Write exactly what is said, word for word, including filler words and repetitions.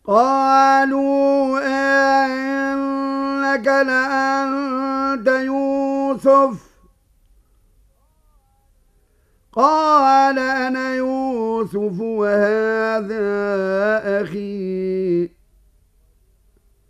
قالوا إنك لأنت يوسف قال أنا يوسف وهذا أخي